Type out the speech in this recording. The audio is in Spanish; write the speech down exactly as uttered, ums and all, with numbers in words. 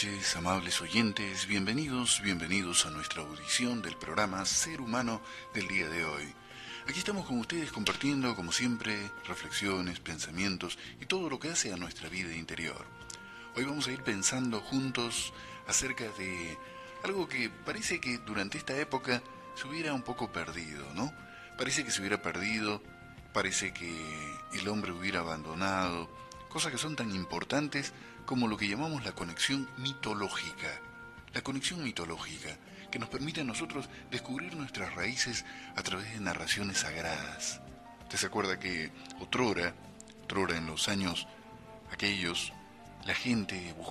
noches, amables oyentes, bienvenidos, bienvenidos a nuestra audición del programa Ser Humano del día de hoy. Aquí estamos con ustedes compartiendo, como siempre, reflexiones, pensamientos y todo lo que hace a nuestra vida interior. Hoy vamos a ir pensando juntos acerca de algo que parece que durante esta época se hubiera un poco perdido, ¿no? Parece que se hubiera perdido, parece que el hombre hubiera abandonado, cosas que son tan importantes como lo que llamamos la conexión mitológica. La conexión mitológica, que nos permite a nosotros descubrir nuestras raíces a través de narraciones sagradas. ¿Usted se acuerda que otrora, otrora en los años aquellos, la gente